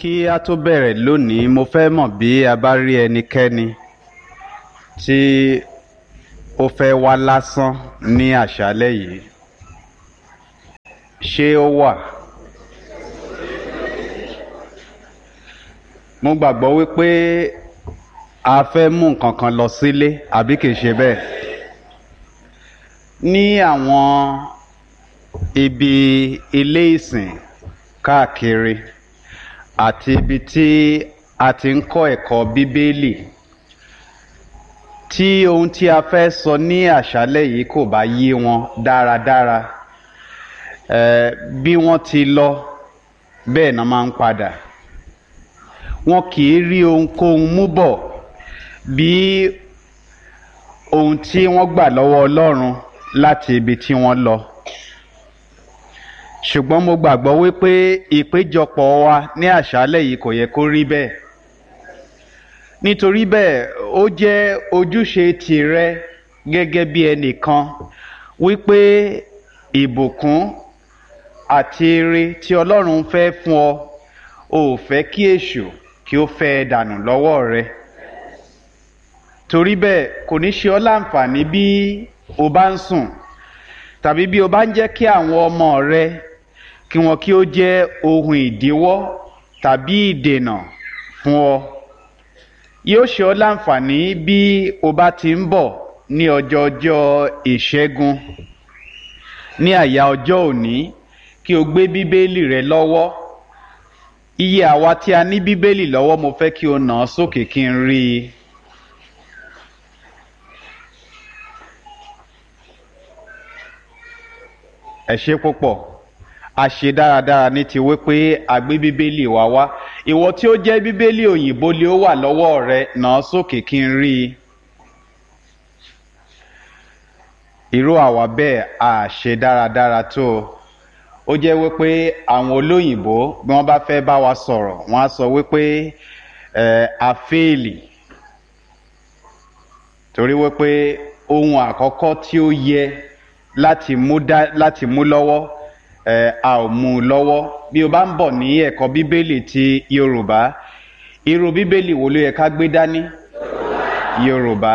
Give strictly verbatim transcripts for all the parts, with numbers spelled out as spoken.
Kí a tó bẹ̀rẹ̀ lónìí, mo fẹ́ mọ̀ bí a bá rí ẹnikẹ́ni tí ó fẹ́ wá lásán ní àṣálẹ́ yìí. Ṣé ó wà? Mo gbàgbọ́ wípé a fẹ́ mú nǹkan kan lọ sílé, àbí kìí ṣe bẹ́ẹ̀? Ní àwọn ibi ilé ìsìn káàkiri àti ibi tí a ti ń kọ́ ẹ̀kọ́ Bíbélì, tí ohun tí a fẹ́ sọ ní àṣálẹ́ yìí kò bá yé wọn dáradára, eh, bí wọ́n ti lọ bẹ́ẹ̀ náà máa ń padà. Wọn kì í rí ohunkóhun mú bọ̀ bí ohun tí wọ́n gbà lọ́wọ́ Ọlọ́run láti ibi tí wọ́n lọ. Ṣùgbọ́n mo gbàgbọ́ wípé ìpéjọpọ̀ wa ní àṣálẹ́ yìí kò yẹ kó rí bẹ́ẹ̀. Nítorí bẹ́ẹ̀, ó jẹ́ ojúṣe tìrẹ gẹ́gẹ́ bí ẹnìkan wípé ìbùkún àti ire tí Ọlọ́run fẹ́ fún ọ, ò fẹ́ kí èṣù kí ó fẹ́ dànù lọ́wọ́ rẹ. Torí bẹ́ẹ̀, kò ní ṣe ọ́ láǹfààní bí o bá ń sùn, tàbí bí o bá ń jẹ́ kí àwọn ọmọ rẹ kí wọn kí ó jẹ́ ohun ìdíwọ́ tàbí ìdènà fún ọ. Yóò ṣe ọ́ láǹfààní bí o bá ti ń bọ̀ ní ọjọ́ ọjọ́ ìṣẹ́gun, ní àyà ọjọ́ òní, kí o gbé Bíbélì rẹ lọ́wọ́. Iye àwa tí a ní Bíbélì lọ́wọ́, mo fẹ́ kí o nà án sókè kí n rí i. Ẹ ṣé púpọ̀. A ṣe dáradára ní ti wípé a gbé Bíbélì wa wá. Ìwọ tí ó jẹ́ Bíbélì òyìnbó lé ó wà lọ́wọ́ rẹ, nà án sókè kí n rí i. Irú àwa bẹ́ẹ̀ a ṣe dáradára tó. Ó jẹ́ wípé àwọn olóyìnbó bí wọ́n bá fẹ́ bá wa sọ̀rọ̀, wọ́n á sọ wípé ẹ̀ a fẹ́ẹ̀lì. Torí wípé ohun àkọ́kọ́ tí ó yẹ láti mú dá láti mú lọ́wọ́, ẹ̀ a ò mú lọ́wọ́. Bí o bá ń bọ̀ ní ẹ̀kọ́ Bíbélì ti Yorùbá, irú Bíbélì wo ló yẹ ká gbé dání? Yorùbá.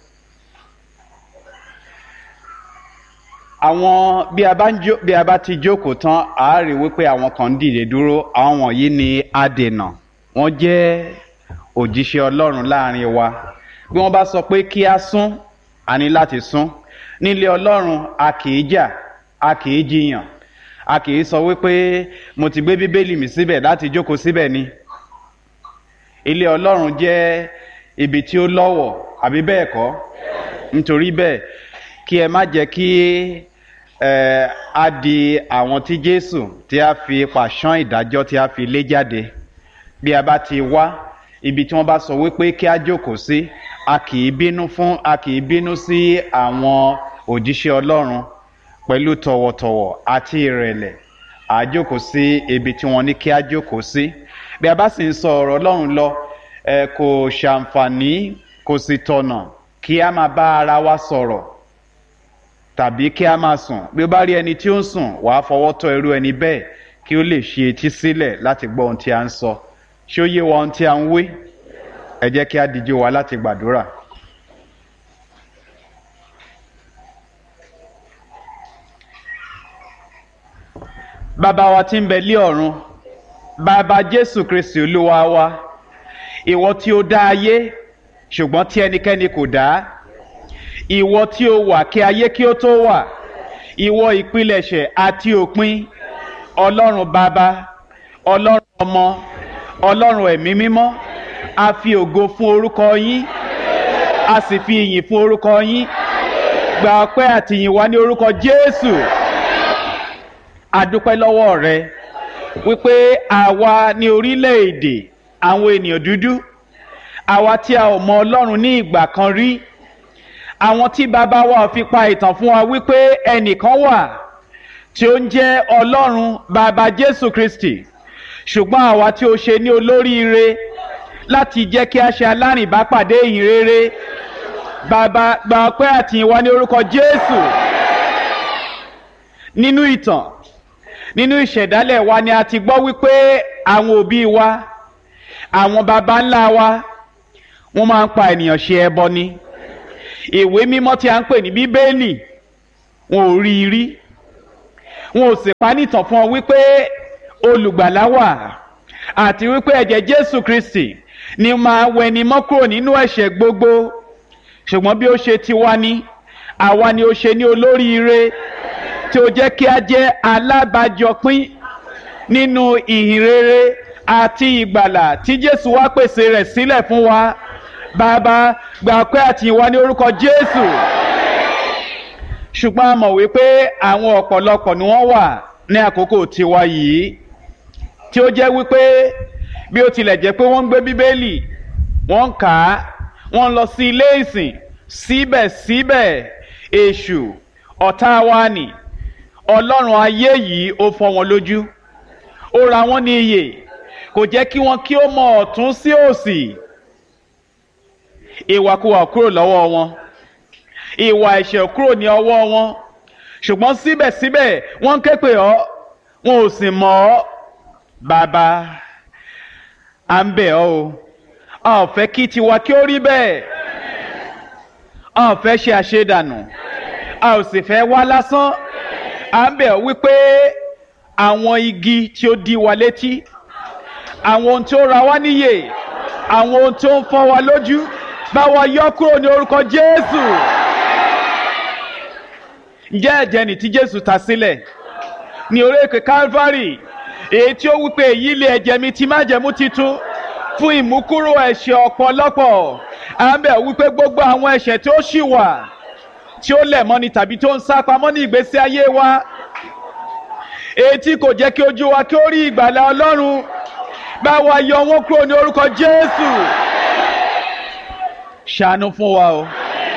Àwọn bí a bá ń jó bí a bá ti jókòó tán, a rí wípé àwọn kan ń dìde dúró. Àwọn wọ̀nyí ni adènà. Wọ́n jẹ́ òjíṣẹ́ Ọlọ́run láàrin wa. Bí wọ́n bá sọ pé kí a sún, a ní láti sún. Nílé Ọlọ́run a kì í jà, a kì í jiyàn, a kì í sọ wípé mo ti gbé Bíbélì mi síbẹ̀ láti jókòó síbẹ̀ ni. Ilé Ọlọ́run jẹ́ ibi tí ó lọ́wọ̀, àbí bẹ́ẹ̀ kọ́? Nítorí bẹ́ẹ̀, kí ẹ má jẹ́ kí ẹ á di àwọn tí Jésù tí a fi pàṣán ìdájọ́ tí a fi lé jáde. Bí a bá ti wá ibi tí wọ́n bá sọ wípé kí a jókòó sí, a kì í bínú fún a kì í bínú sí àwọn òjíṣẹ́ Ọlọ́run. Pẹ̀lú tọ̀wọ̀tọ̀wọ̀ àti ìrẹ̀lẹ̀, a jókòó sí ibi tí wọ́n ní kí a jókòó sí. Bí a bá sì ń sọ ọ̀rọ̀ Ọlọ́run lọ, ẹ kò ṣàǹfààní, kò sì tọ̀nà kí a máa bá ara wa sọ̀rọ̀ tàbí kí a máa sùn. Bí o bá rí ẹni tí ó ń sùn, wà á fọwọ́ tọ́ irú ẹni bẹ́ẹ̀ kí ó lè ṣe etí sílẹ̀ láti gbọ́ ohun tí a ń sọ. Ṣé ó yé wa ohun tí a ń wí? Ẹ jẹ́ kí a dìde wá láti gbàdúrà. Bàbá wa tí ń bẹ lé ọ̀run, Bàbá Jésù Kristi Olúwa wa, ìwọ tí ó dá ayé ṣùgbọ́n tí ẹnikẹ́ni kò dá, ìwọ tí ó wà kí ayé kí ó tó wà, ìwọ ìpilẹ̀ṣẹ̀ àti òpin, Ọlọ́run Bàbá, Ọlọ́run Ọmọ, Ọlọ́run Ẹ̀mí Mímọ́, a fi ògo fún orúkọ yín, a sì fi ìyìn fún orúkọ yín. Gba ọpẹ́ àti ìyìn wa ní orúkọ Jésù. A dúpẹ́ lọ́wọ́ rẹ wípé àwa ní orílẹ̀-èdè àwọn ènìyàn dúdú, àwa tí a ò mọ Ọlọ́run ní ìgbà kan rí, àwọn tí bàbá wa fi pa ìtàn fún wa wípé ẹnìkan wà tí ó ń jẹ́ Ọlọ́run Bàbá Jésù Kristi, ṣùgbọ́n àwa tí ó ṣe ní olóríire láti jẹ́ kí a ṣe alárìnbápàdé ìyìn rere. Bàbá, gba ọpẹ́ àti ìyìn wa ní orúkọ Jésù. Nínú ìtàn, nínú ìṣẹ̀dálẹ̀ wa ni a ti gbọ́ wípé àwọn òbí wa àwọn baba ńlá wa wọ́n máa ń pa ènìyàn ṣe ẹbọ ni ìwé mímọ́ tí a ń pè ní bíbélì wọn ò rí i rí wọn ò sì pa nítàn fún ọ wípé olùgbàlà wà àti wípé ẹ̀jẹ̀ Jésù Kristi ni máa wẹni mọ́ kúrò nínú ẹ̀ṣẹ̀ gbogbo ṣùgbọ́n bí ó ṣe ti wá ní àwa ni ó ṣe ní olóríire tí ó jẹ́ kí a jẹ́ alábàájọpín nínú ìhìnrere àti ìgbàlà tí Jésù wá pèsè rẹ̀ sílẹ̀ fún wa. Bàbá gba ọpẹ́ àti ìwà ní orúkọ Jésù. Ṣùgbọ́n a mọ̀ wípé àwọn ọ̀pọ̀lọpọ̀ ni wọ́n wà ní àkókò tiwa yìí tí ó jẹ́ wípé bí ó tilẹ̀ jẹ́ pé wọ́n ń gbé Bíbélì wọ́n ń kà á wọ́n ń lọ sí ilé ìsìn síbẹ̀síbẹ̀ èṣù ọ̀tá wa nì ọlọ́run ayé yìí ó fọ́ wọn lójú ó ra wọ́n ní iyè kò jẹ́ kí wọ́n kí ó mọ ọ̀tún sí òsì ìwàkuwà kúrò lọ́wọ́ wọn ìwà ẹ̀ṣẹ̀ kúrò ní ọwọ́ wọn ṣùgbọ́n síbẹ̀síbẹ̀ wọ́n ń ké pè ọ́ wọn ò sì mọ̀ ọ́. Bàbá à ń bẹ̀ ọ́ o a ò fẹ́ kí tiwa kí ó rí bẹ́ẹ̀ a ò fẹ́ ṣe àṣedànù a ò sì fẹ́ wá lásán à ń bẹ̀ ọ́ wípé àwọn igi tí ó dí wa létí àwọn ohun tí ó ra wá níyè àwọn ohun tí ó ń fọ́ wa lójú bá wa yọ kúrò ní orúkọ Jésù. Ǹjẹ́ ẹ̀jẹ̀ nì tí Jésù ta sílẹ̀ ní orí òkè Calvary èyí tí ó wípé èyí lé ẹ̀jẹ̀ mi ti májẹ̀mú titun fún ìmúkúrò ẹ̀ṣẹ̀ ọ̀pọ̀lọpọ̀ à ń bẹ̀ wípé gbogbo àwọn ẹ̀ṣẹ̀ tí ó ṣì wà tí ó lẹ̀ mọ́ni tàbí tó ń sá pamọ́ ní ìgbésí ayé wa èyí tí kò jẹ́ kí ojú wa kí ó rí ìgbàlà Ọlọ́run bá wa yọ wọ́n kúrò ní orúkọ Jésù. Ṣàánú fún wa o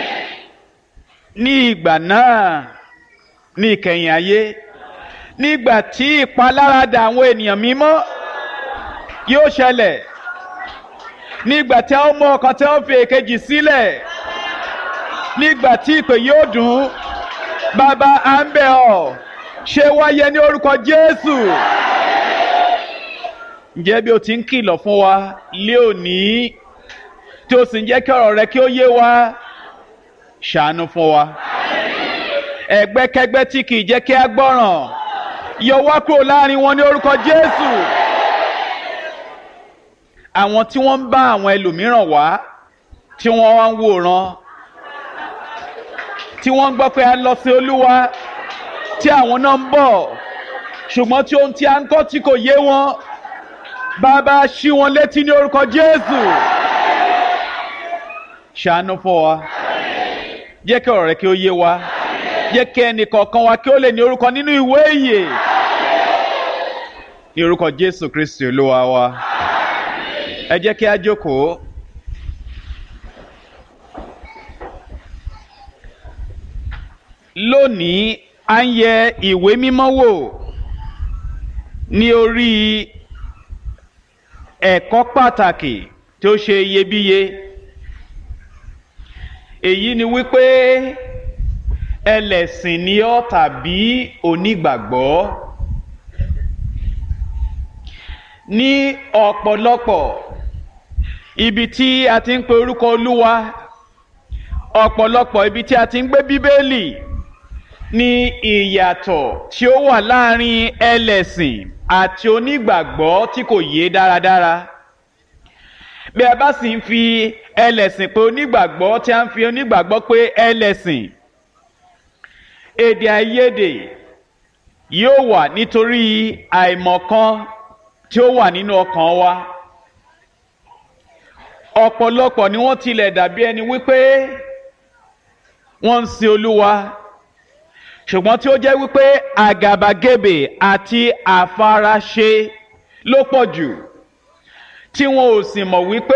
ní ìgbà náà ní ìkẹyìn ayé nígbà tí ìpaláradà àwọn ènìyàn mímọ́ yóò ṣẹlẹ̀ nígbà tí a ó mú ọkàn tí a ó fi èkejì sílẹ̀ nígbà tí ìpè yóò dùn bàbá à ń bẹ̀ ọ́ ṣe wáyé ní orúkọ Jésù. Ǹjẹ́ bí o ti ń kìlọ̀ fún wa lé òní tí o sì ń jẹ́ kí ọ̀rọ̀ rẹ kí ó yé wa ṣàánú fún wa ẹgbẹ́kẹ́gbẹ́ tí kì í jẹ́ kí a gbọ́ràn yọ wá kúrò láàrin wọn ní orúkọ Jésù. Àwọn tí wọ́n ń bá àwọn ẹlòmíràn wá tí wọ́n wá ń wòran tí wọ́n ń gbọ́ pé a lọ sí Olúwa tí àwọn náà ń bọ̀ ṣùgbọ́n tí ohun tí a ń kọ́ tí kò yé wọn bàbá ṣí wọn létí ní orúkọ Jésù. Ṣàánú fún wa jẹ́ kí ọ̀rọ̀ rẹ kí ó yé wa jẹ́ kí ẹnì kọ̀ọ̀kan wa kí ó lè ní orúkọ nínú ìwé ìyè ní orúkọ Jésù Kristi Olúwa wa. Ẹ jẹ́ kí a jókòó. Lónìí a ń yẹ ìwé mímọ́ wò ní orí ẹ̀kọ́ pàtàkì tí ó ṣe iyebíye. Èyí ni wípé ẹlẹ́sìn ni ọ́ tàbí onígbàgbọ́. Ní ọ̀pọ̀lọpọ̀ ibi tí a ti ń pe orúkọ Olúwa ọ̀pọ̀lọpọ̀ ibi tí a ti ń gbé Bíbélì ní ìyàtọ̀ tí ó wà láàrin ẹlẹ́sìn àti onígbàgbọ́ tí kò yé dáradára. Bí a bá sì ń fi ẹlẹ́sìn pé onígbàgbọ́ tí a ń fi onígbàgbọ́ pé ẹlẹ́sìn èdè àìyedè yóò wà nítorí àìmọ̀kan tí ó wà nínú ọkàn wa. Ọ̀pọ̀lọpọ̀ ni wọ́n tilẹ̀ dàbí ẹni wípé wọ́n ń sin Olúwa ṣùgbọ́n tí ó jẹ́ wípé àgàbàgebè àti àfaraṣe ló pọ̀ jù tí wọn ò sì mọ̀ wípé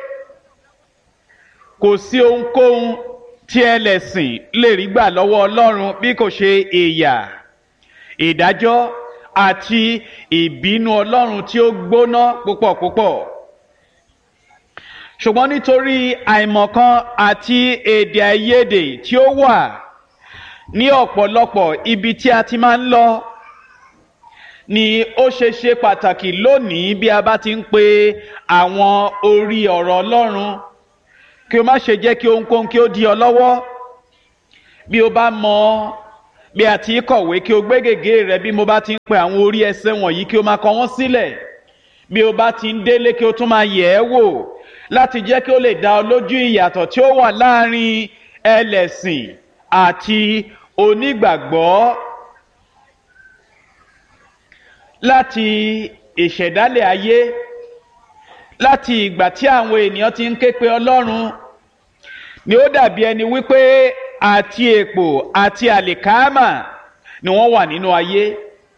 kò sí ohunkóhun tí ẹlẹ́sìn lè rí gbà lọ́wọ́ Ọlọ́run bí kò ṣe ìyà ìdájọ́ àti ìbínú Ọlọ́run tí ó gbóná púpọ̀ púpọ̀. Ṣùgbọ́n nítorí àìmọ̀kan àti èdè àìyedè tí ó wà ní ọ̀pọ̀lọpọ̀ ibi tí a ti máa ń lọ ni ó ṣe ṣe pàtàkì lónìí bí a bá ti ń pe àwọn orí ọ̀rọ̀ Ọlọ́run kí o má ṣe jẹ́ kí ohunkóhun kí ó dí ọ lọ́wọ́. Bí o bá mọ bí a ti kọ̀wé kí o gbé gègé rẹ bí mo bá ti ń pe àwọn orí ẹsẹ̀ wọ̀nyí kí o máa kọ wọ́n sílẹ̀. Bí o bá ti ń délé kí o tún máa yẹ̀ ẹ́ wò láti jẹ́ kí ó lè dá ọ lójú ìyàtọ̀ tí ó wà láàrin ẹlẹ́sìn àti onígbàgbọ́. Láti ìṣẹ̀dálẹ̀ ayé, láti ìgbà tí àwọn ènìyàn ti ń ké pe Ọlọ́run ni ó dàbí ẹni wípé àti èpò àti àlìkámà ni wọ́n wà nínú ayé.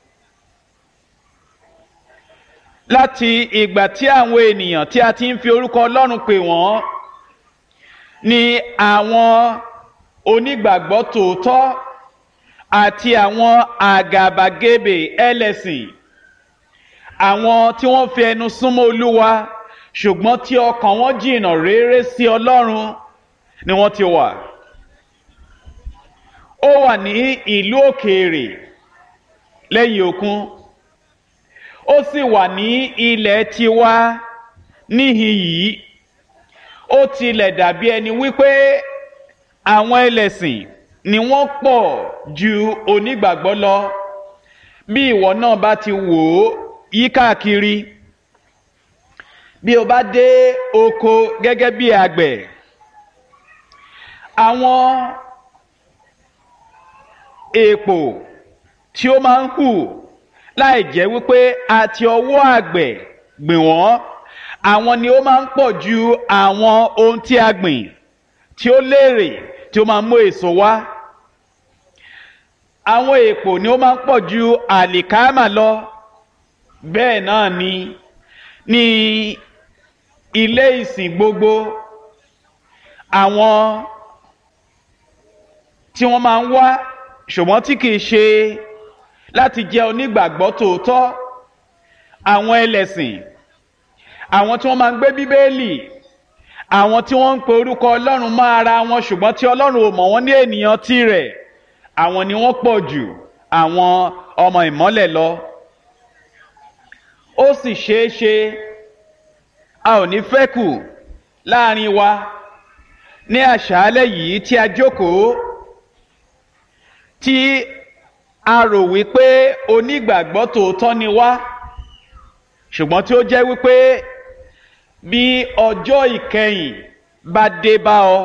Láti ìgbà tí àwọn ènìyàn tí a ti ń fi orúkọ Ọlọ́run pè wọ́n ni àwọn onígbàgbọ́ tòótọ́ àti àwọn àgàbàgebè ẹlẹ́sìn, àwọn tí wọ́n fi ẹnu súnmọ́ Olúwa ṣùgbọ́n tí ọkàn wọn jìnnà réré sí Ọlọ́run ni wọ́n ti wà. Ó wà ní ìlú òkèèrè lẹ́yìn òkun, ó sì wà ní ilẹ̀ tiwa níhìn yìí. Ó tilẹ̀ dàbí ẹni wípé àwọn ẹlẹ́sìn ni wọ́n pọ̀ ju onígbàgbọ́ lọ. Bí ìwọ náà bá ti wò ó yí káàkiri, bí o bá dé oko gẹ́gẹ́ bí àgbẹ̀, àwọn èpò tí ó máa ń hù láì jẹ́ wípé a ti ọwọ́ àgbẹ̀ gbìn wọ́n, àwọn ni ó máa ń pọ̀ ju àwọn ohun tí a gbìn tí ó lérè tí ó máa ń mú èso wá. Àwọn èpò ni ó máa ń pọ̀ ju àlìkámà lọ. Bẹ́ẹ̀ náà ni ní ilé ìsìn gbogbo, àwọn tí wọ́n máa ń wá ṣùgbọ́n tí kìí ṣe láti jẹ́ onígbàgbọ́ tòótọ́, àwọn ẹlẹ́sìn, àwọn tí wọ́n máa ń gbé Bíbélì, àwọn tí wọ́n ń pe orúkọ Ọlọ́run mọ́ ara wọn ṣùgbọ́n tí Ọlọ́run ò mọ̀ wọ́n ní ènìyàn tirẹ̀, àwọn ni wọ́n pọ̀ jù àwọn ọmọ ìmọ́lẹ̀ lọ. Ó sì ṣeé ṣe a ò ní fẹ́ kù láàrin wa ní àṣálẹ́ yìí tí a jókòó, tí a rò wípé onígbàgbọ́ tòótọ́ ni wá ṣùgbọ́n tí ó jẹ́ wípé bí ọjọ́ ìkẹyìn bá dé bá ọ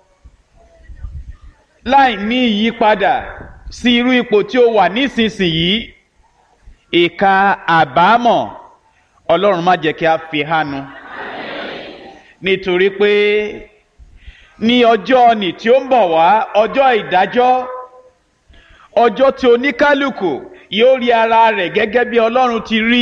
láì ní ìyípadà sí irú ipò tí ó wà nísinsìnyí, ìka àbámọ̀ Ọlọ́run má jẹ́ kí a fi hánu. Nítorí pé ní ọjọ́ nì tí ó ń bọ̀ wá, ọjọ́ ìdájọ́, ọjọ́ tí oníkálùkù yóò rí ara rẹ̀ gẹ́gẹ́ bí Ọlọ́run ti rí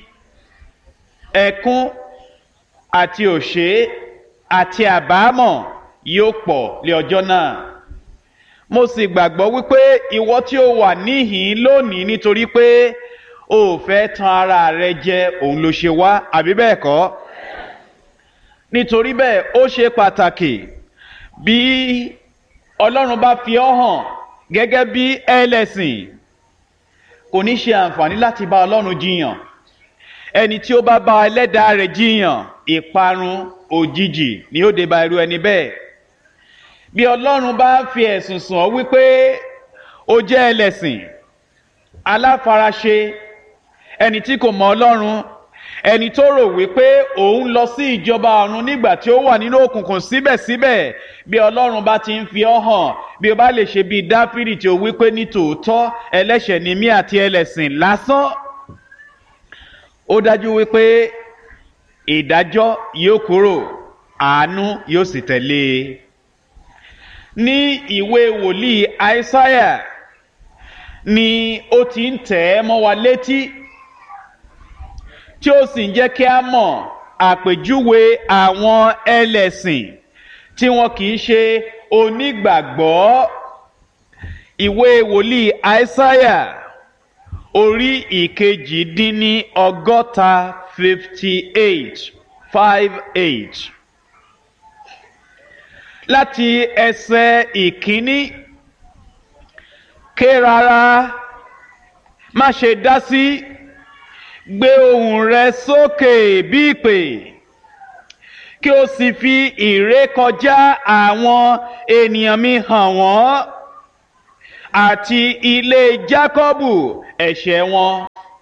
ẹkún àti òṣé àti àbámọ̀ yóò pọ̀ lé ọjọ́ náà. Mo sì gbàgbọ́ wípé ìwọ tí ó wà níhìn lónìí nítorí pé o ò fẹ́ tan ara rẹ jẹ, òun ló ṣe wá, àbí bẹ́ẹ̀ kọ́? Nítorí bẹ́ẹ̀ ó ṣe pàtàkì bí Ọlọ́run bá fi ọ́ hàn gẹ́gẹ́ bí ẹlẹ́sìn, kò ní ṣe àǹfààní láti bá Ọlọ́run jiyàn. Ẹni tí ó bá bá ẹlẹ́dàá rẹ̀ jiyàn, ìparun òjijì ni ó dé bá irú ẹni bẹ́ẹ̀. Bí Ọlọ́run bá fi ẹ̀sùn sùn ọ́ wípé ó jẹ́ ẹlẹ́sìn, aláfaraṣe, ẹni tí kò mọ Ọlọ́run, ẹni tó rò wípé òun lọ sí ìjọba ọ̀run nígbà tí ó wà nínú òkùnkùn, síbẹ̀síbẹ̀ bí Ọlọ́run bá ti ń fi ọ́ hàn, bí o bá lè ṣe bí Dáfídì tí ó wípé ní tòótọ́ ẹlẹ́ṣẹ̀ ni mí àti ẹlẹ́sìn lásán, ó dájú wípé ìdájọ́ yóò kúrò, àánú yóò sì tẹ̀lé e. Ní ìwé wòlíì Àìsáyà ni ó ti ń tẹ̀ ẹ́ mọ́ wa létí, tí ó sì ń jẹ́ kí a mọ̀ àpèjúwe àwọn ẹlẹ́sìn tí wọn kì í ṣe onígbàgbọ́. Ìwé wòlíì Àìsáyà orí ìkejì dín ní ọgọ́ta fifty eight five eight, láti ẹsẹ̀ ìkíní: ké rárá, má ṣe dá sí gbé ohùn rẹ sókè bí ìpè kí o sì fi ìrékọjá àwọn ènìyàn mi hàn wọ́n àti ilé Jákọ́bù ẹ̀ṣẹ̀ wọn.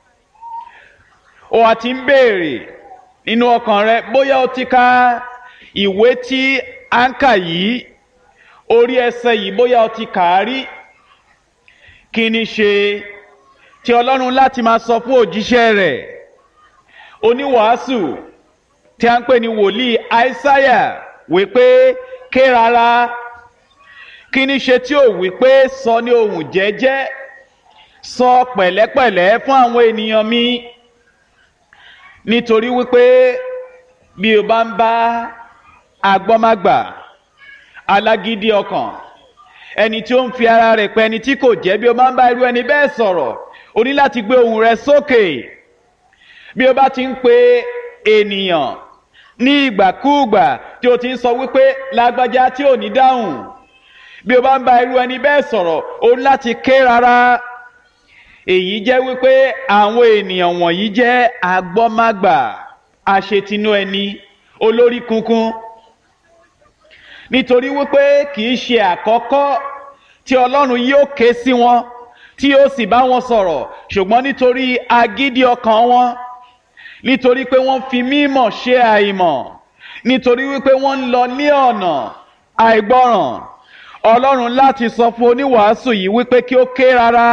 O wá ti ń béèrè nínú ọkàn rẹ bóyá o ti ka ìwé tí a ń kà yìí, orí ẹsẹ̀ yìí, bóyá o ti kà á rí. Kí ni ṣe tí Ọlọ́run láti máa sọ fún òjíṣẹ́ rẹ̀ oníwàásù tí a ń pè ní wòlíì Aísáyà wípé ké rárá? Kí ni ṣe tí ò wípé sọ ní ohùn jẹ́jẹ́, sọ pẹ̀lẹ́pẹ̀lẹ́ fún àwọn ènìyàn mi? Nítorí wípé bí o bá ń bá agbọ́mágbà, alágídí ọkàn, ẹni tí ó ń fi ara rẹ̀ pẹ́ ẹni tí kò jẹ́, bí o bá ń bá irú ẹni bẹ́ẹ̀ sọ̀rọ̀, o ní láti gbé ohùn rẹ sókè. Bí o bá ti ń pe ènìyàn ní ìgbàkúùgbà tí o ti ń sọ wípé lágbájá tí ò ní dáhùn, bí o bá ń bá irú ẹni bẹ́ẹ̀ sọ̀rọ̀, o ní láti ké rárá. Èyí jẹ́ wípé àwọn ènìyàn wọ̀nyí jẹ́ agbọ́mágbà, aṣetinú ẹni, olórí kunkun. Nítorí wípé kì í ṣe àkọ́kọ́ tí Ọlọ́run yóò ké sí wọn tí yóò sì bá wọn sọ̀rọ̀, ṣùgbọ́n nítorí agídí ọkàn wọn, nítorí pé wọ́n fi mímọ̀ ṣe àìmọ̀, nítorí wípé wọ́n ń lọ ní ọ̀nà àìgbọ́ràn, Ọlọ́run láti sọ fún oníwàásù yìí wípé kí ó ké rárá.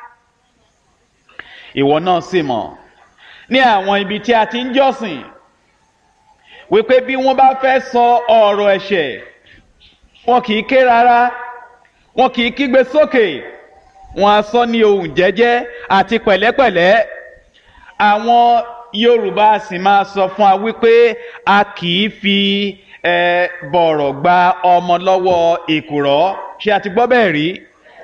Ìwọ náà sì mọ̀ ní àwọn ibi tí a ti ń jọ́sìn wípé bí wọ́n bá fẹ́ sọ ọ̀rọ̀ ẹ̀ṣẹ̀, wọn kì í ké rárá, wọn kì í kígbe sókè, wọn á sọ ní ohùn jẹ́jẹ́ àti pẹ̀lẹ́pẹ̀lẹ́. Àwọn Yorùbá sì máa sọ fún wa wípé a kì í fi ẹ bọ̀rọ̀ gba ọmọ lọ́wọ́ èkùrọ́. Ṣé a ti gbọ́ bẹ́ẹ̀ rí?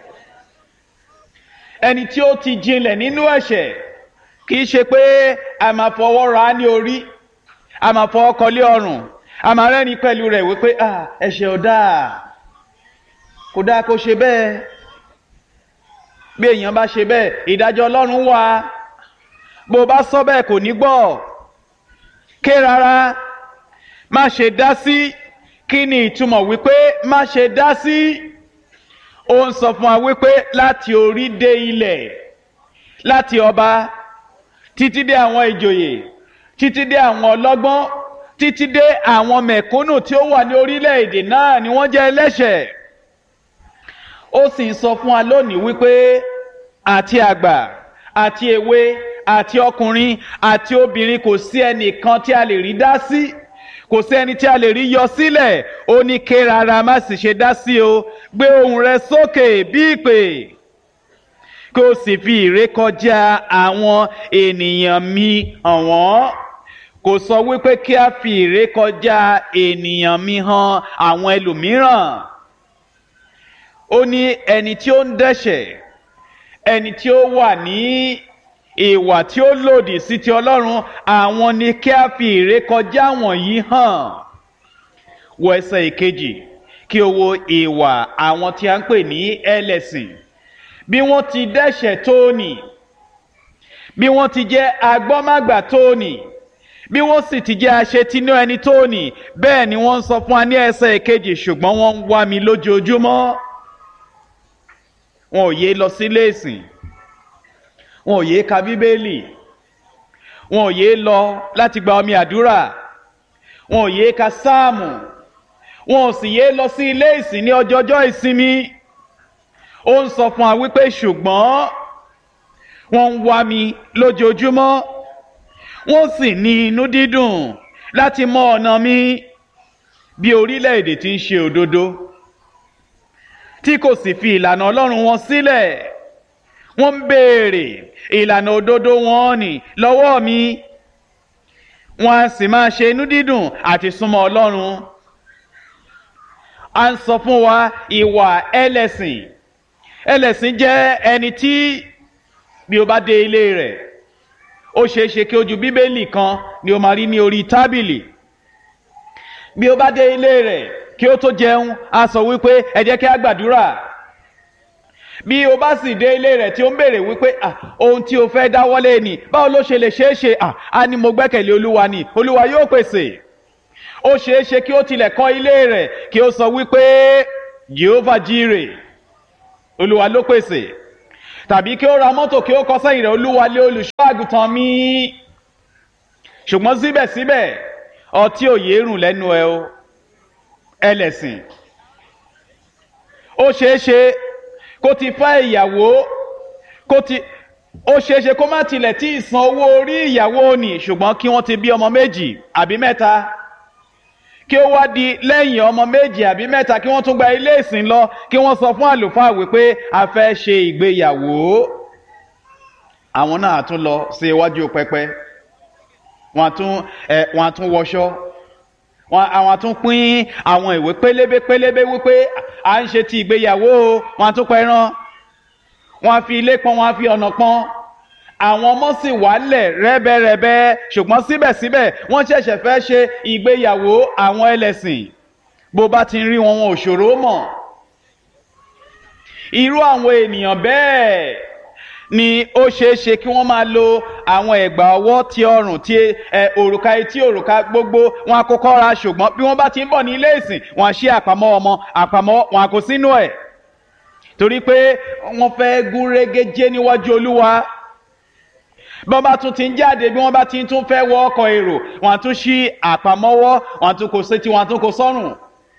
Ẹni tí ó ti jinlẹ̀ nínú ẹ̀ṣẹ̀ kì í ṣe pé a máa fọwọ́ ra ní orí, a máa fọwọ́ kọlé ọrùn, a máa rẹ́rìn pẹ̀lú rẹ̀ wípé ah ẹ̀ṣẹ̀ ò dáa, kò dáa kó ṣe bẹ́ẹ̀. Bí èèyàn bá ṣe bẹ́ẹ̀, ìdájọ́ Ọlọ́run wà. Bó bá sọ bẹ́ẹ̀ kò ní gbọ́. Ké rárá, má ṣe dá sí. Kí ni ìtumọ̀ wípé má ṣe dá sí? Ó ń sọ fún wa wípé láti orí dé ilẹ̀, láti ọba títí dé àwọn ìjòyè, títí dé àwọn ọlọ́gbọ́n, títí dé àwọn mẹ̀kúnnù tí ó wà ní orílẹ̀-èdè náà ni wọ́n jẹ́ ẹlẹ́ṣẹ̀. Ó sì ń sọ fún wa lónìí wípé àti àgbà, àti èwe, àti ọkùnrin, àti obìnrin, kò sí ẹnìkan tí a lè rí dá sí, kò sí ẹni tí a lè rí yọ sílẹ̀. Ó ní ké rárá, má sì ṣe dá sí o. Gbé ohùn rẹ sókè bí ìpè kí o sì fi ìrékọjá àwọn ènìyàn mi hàn wọ́n. Kò sọ wípé kí a fi ìrékọjá ènìyàn mi hàn àwọn ẹlòmíràn. Ó ní ẹni tí ó ń dẹ́ṣẹ̀, ẹni tí ó wà ní ìwà tí ó lòdì sí ti Ọlọ́run, àwọn ni kí a fi ìrékọjá wọ̀nyí hàn. Wo ẹsẹ̀ ìkejì kí o wo ìwà àwọn tí a ń pè ní ẹlẹ́sìn. Bí wọ́n ti dẹ́ṣẹ̀ tóní, bí wọ́n ti jẹ́ agbọ́mágbà tóní, bí wọ́n sì ti jẹ́ aṣetinú ẹni tóní, bẹ́ẹ̀ ni wọ́n ń sọ fún wa ní ẹsẹ̀ ìkejì, ṣùgbọ́n wọ́n ń wá mi lójoojúmọ́. Wọn ò yé lọ sílé ìsìn, wọn ò yé ka Bíbélì, wọn ò yé lọ láti gba omi àdúrà, wọn ò yé ka sáàmù, wọn ò sì yé lọ sí ilé ìsìn ní ọjọ́jọ́ ìsinmi. Ó ń sọ fún wa wípé ṣùgbọ́n wọ́n ń wá mi lójoojúmọ́, wọ́n sì ní inú dídùn láti mọ ọ̀nà mi. Bí orílẹ̀-èdè tí ń ṣe òdodo, tí kò sì fi ìlànà Ọlọ́run wọn sílẹ̀, wọ́n ń béèrè ìlànà òdodo wọn nì lọ́wọ́ mi, wọ́n á sì máa ṣe inú dídùn àti súnmọ́ Ọlọ́run. A ń sọ fún wa ìwà ẹlẹ́sìn. Ẹlẹ́sìn jẹ́ ẹni tí bí o bá dé ilé rẹ̀, ó ṣeé ṣe kí ojú Bíbélì kan ni o máa rí ní orí tábìlì. Bí o bá dé ilé rẹ̀, kí ó tó jẹun, a sọ wípé ẹ jẹ́ kí a gbàdúrà. bí o bá sì dé ilé rẹ̀ tí ó ń béèrè wípé ah ohun tí o fẹ́ dáwọ́lé ni báwo ló ṣe lè ṣeé ṣe ah a ní mo gbẹ́kẹ̀lé olúwa ni olúwa yóò pèsè. Ó ṣeé ṣe kí ó tilẹ̀ kọ́ ilé rẹ̀ kí ó sọ wípé Jehovah Jireh, olúwa ló pèsè, tàbí kí ó ra mọ́tò kí ó kọ sẹ́yìn rẹ̀ olúwa lé olùṣọ́ àgùntàn mi. Ṣùgbọ́n síbẹ̀síbẹ̀ ọtí òye rùn lẹ́nu ẹ o ẹlẹ́sìn. Ó ṣeé ṣe kó ti fẹ́ ìyàwó kó ti ó ṣeé ṣe kó má tilẹ̀ tí ì san owó orí ìyàwó ni ṣùgbọ́n kí wọ́n ti bí ọmọ méjì àbí mẹ́ta kí ó wá di lẹ́yìn ọmọ méjì àbí mẹ́ta kí wọ́n tún gba ilé ìsìn lọ kí wọ́n sọ fún àlùfáà wípé a fẹ́ ṣe ìgbéyàwó. Àwọn náà tún lọ sí iwájú pẹpẹ wọ́n tún ẹ wọ́n tún wọṣọ wọ́n àwọn tún pín àwọn ìwé pélébé pélébé wípé à ń ṣe ti ìgbéyàwó wọ́n tún pẹran wọ́n fi ilé pọ́n wọ́n fi ọ̀nà pọ́n àwọn ọmọ sì wálẹ̀ rẹ́bẹ́rẹ́bẹ́ ṣùgbọ́n síbẹ̀síbẹ̀ wọ́n ṣẹ̀ṣẹ̀ fẹ́ ṣe ìgbéyàwó àwọn ẹlẹ́sìn. Bó bá ti rí wọn wọn ò ṣòro mọ̀. Irú àwọn ènìyàn bẹ́ẹ̀ ni ó ṣeé ṣe kí wọ́n máa lo àwọn ẹ̀gbà ọwọ́ ti ọrùn ti ẹ òrùka etí òrùka gbogbo wọn àkókò ra ṣùgbọ́n bí wọ́n bá ti ń bọ̀ ní ilé ìsìn wọn ṣí àpamọ́ ọmọ àpamọ́ wọn àkó sínú ẹ̀ torí pé wọ́n fẹ́ gún régéjé níwájú olúwa. Bọ́n bá tún ti ń jáde bí wọ́n bá ti tún fẹ́ wọ ọkọ̀ èrò wọ́n á tún ṣí àpamọ́wọ́ wọ́n á tún kó sétí wọ́n á tún kó sọ́rùn.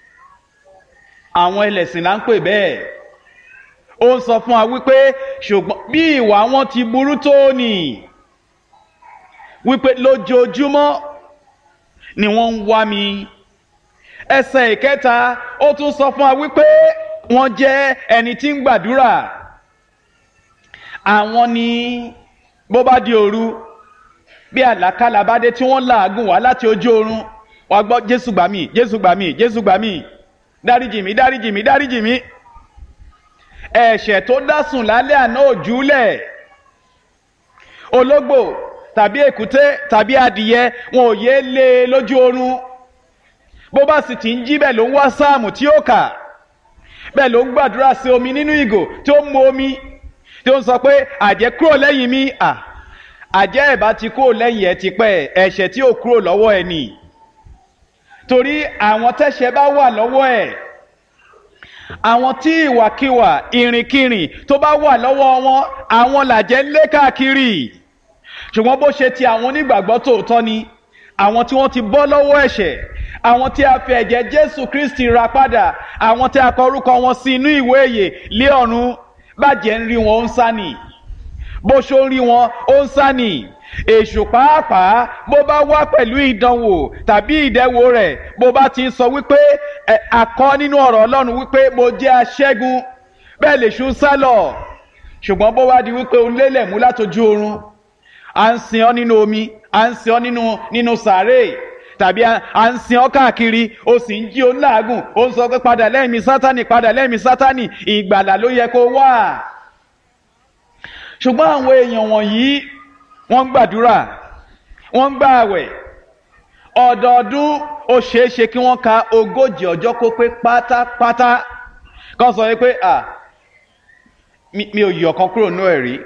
Àwọn ẹlẹ́sìn là ń pè bẹ́ẹ̀. Ó ń sọ fún wa wípé ṣùgbọ́n bí ìwà wọn ti burú tó nì wípé lójoojúmọ́ ni wọ́n ń wá mi. Ẹsẹ̀ ìkẹta ó tún sọ fún wa wípé wọ́n jẹ́ ẹni tí ń gbàdúrà. Àwọn ni bó bá di òru bí àlákàlà bá dé tí wọ́n làágùn wá láti ojú oorun wọ́n gbọ́ Jésù gbà mí Jésù gbà mí Jésù gbà mí dáríjì mí dáríjì mí dáríjì mí. Ẹ̀ṣẹ̀ tó dásùn lálẹ́ àná òjúlẹ̀ ológbò tàbí èkúté tàbí adìyẹ wọn ò yé lé e lójú oorun. Bó bá sì ti ń jí bẹ́ẹ̀ ló ń wá sáàmù tí ó kà bẹ́ẹ̀ ló ń gbàdúrà sí omi nínú ìgò tí ó ń mu omi tí ó ń sọ pé àjẹ́ kúrò lẹ́yìn mi à àjẹ́ ẹ̀bá ti kúrò lẹ́yìn ẹ̀ ti pẹ́ ẹ̀ṣẹ̀ tí ó kúrò lọ́wọ́ ẹ̀ nì. Torí àwọn tẹ́ṣẹ̀ bá wà lọ́wọ́ ẹ̀ àwọn tí ìwàkiwà ìrìnkìrìn tó bá wà lọ́wọ́ wọn àwọn làjẹ́ ń lé káàkiri. Ṣùgbọ́n bó ṣe ti àwọn onígbàgbọ́ tòótọ́ ni àwọn tí wọ́n ti bọ́ lọ́wọ́ ẹ̀ṣẹ̀ àwọn tí a fi ẹ̀jẹ̀ Jésù Kristi rà padà àwọn tí a kọ orúkọ wọn sí inú ìwé ìyè lé ọ̀run bàjẹ́ ń rí wọn ó ń sá nì bó ṣó ń rí wọn ó ń sá nì. Èṣù pàápàá bó bá wá pẹ̀lú ìdánwò tàbí ìdẹwò rẹ̀ bó bá ti ń sọ wípé àkọ nínú ọ̀rọ̀ Ọlọ́run wípé mo jẹ́ aṣẹ́gun bẹ́ẹ̀ lèṣù ń sá lọ. Ṣùgbọ́n bó wá di wípé o lélẹ̀ mú látojú oorun à ń sin ọ́ nínú omi à ń sin ọ́ nínú nínú sàárè tàbí à ń sin ọ́ káàkiri ó sì ń jí ó ń làágùn ó ń sọ pé padà lẹ́yìn mi Sátánì padà lẹ́yìn mi Sátánì ìgbàlà ló yẹ kó wà. Ṣùgbọ́n àwọn èèyàn wọ̀nyí wọ́n ń gbàdúrà wọ́n ń gbààwẹ̀ ọdọọdún ó ṣeé ṣe kí wọ́n ka ogójì ọjọ́ kó pé pátápátá kán sọ pé à mi ò yọ̀ kan kúrò nú ẹ̀ rí.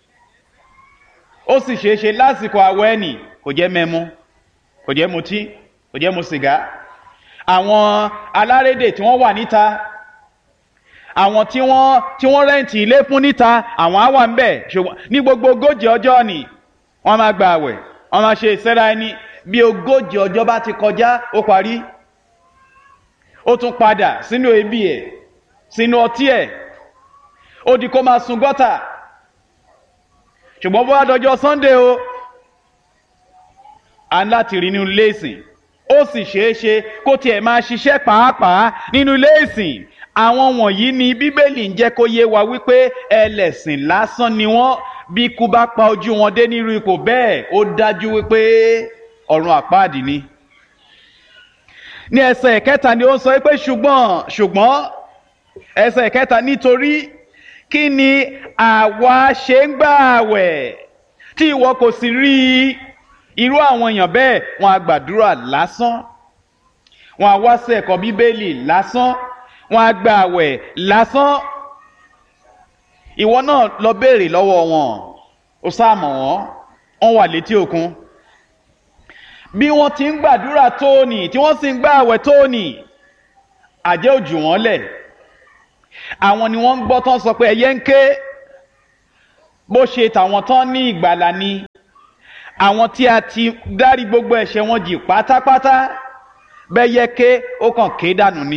Ó sì ṣeé ṣe lásìkò àwẹ̀ ẹ̀nì kò jẹ́ mẹ́mu kò jẹ́ mutí kò jẹ́ mu sìgá. Àwọn alárédè tí wọ́n wà níta àwọn tí wọ́n tí wọ́n rẹ́ǹtì ilé fún níta àwọn á wà ń bẹ̀ ṣùgbọ́n ní gbogbo ogójì ọjọ́ ni wọ́n máa gba àwẹ̀ wọ́n máa ṣe ìsẹ́ra ẹni bí ogójì ọjọ́ bá ti kọjá ó parí ó tún padà sínú ebi ẹ̀ sínú ọtí ẹ̀ ó di kó máa sun gọ́tà. Ṣùgbọ́n bó wá dọjọ́ Sunday o à ń láti rí nínú ilé ìsìn ó sì ṣeé ṣe kó tiẹ̀ máa ṣiṣẹ́ pàápàá nínú ilé ìsìn. Àwọn wọ̀nyí ni Bíbélì ń jẹ́ kó yé wa wípé ẹlẹ́sìn lásán ni wọ́n bí ikú bá pa ojú wọn dé nírú ipò bẹ́ẹ̀ ó dájú wípé ọ̀run àpáàdì ni. Ní ẹsẹ̀ kẹta ni ó ń sọ pé ṣùgbọ́n ṣùgbọ́n ẹsẹ̀ kẹta nítorí kí ni àwa ṣe ń gbààwẹ̀ tí ìwọ kò sì rí irú àwọn èèyàn bẹ́ẹ̀ wọn á gbàdúrà lásán wọn á wá sí ẹ̀kọ́ Bíbélì lásán wọn á gbààwẹ̀ lásán ìwọ náà lọ béèrè lọ́wọ́ wọn, ó sáàmọ̀ wọ́n, wọ́n wà létí òkun. Bí wọ́n ti ń gbàdúrà tóòní tí wọ́n sì ń gbààwẹ̀ tóòní, àjẹ́ ò jù wọ́n lẹ̀. Àwọn ni wọ́n ń gbọ́ tán sọ pé ẹyẹ ń ké, bó ṣe tàwọn tán ní ìgbàlà ni. Àwọn tí a ti dárí gbogbo ẹ̀ṣẹ̀ wọn jì pátápátá, bẹ́yẹ ké ó kàn ké dànù ni.